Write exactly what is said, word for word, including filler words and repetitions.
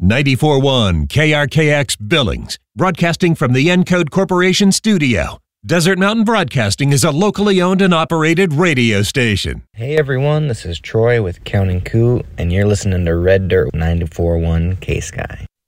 ninety-four point one K R K X Billings, broadcasting from the Encode Corporation studio. Desert Mountain Broadcasting is a locally owned and operated radio station. Hey everyone, this is Troy with Counting Coup, and you're listening to Red Dirt ninety-four point one K-Sky.